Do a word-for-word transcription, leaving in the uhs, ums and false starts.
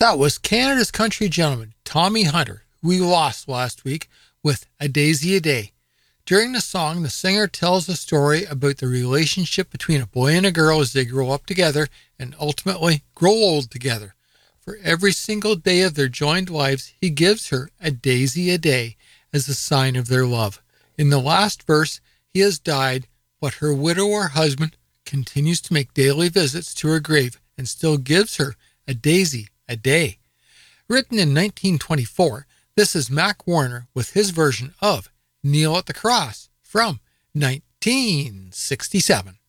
That was Canada's country gentleman, Tommy Hunter, who we lost last week with A Daisy a Day. During the song, the singer tells a story about the relationship between a boy and a girl as they grow up together and ultimately grow old together. For every single day of their joined lives, he gives her a daisy a day as a sign of their love. In the last verse, he has died, but her widower husband continues to make daily visits to her grave and still gives her a daisy a day. Written in nineteen twenty-four, this is Mac Warner with his version of Kneel at the Cross from nineteen sixty-seven.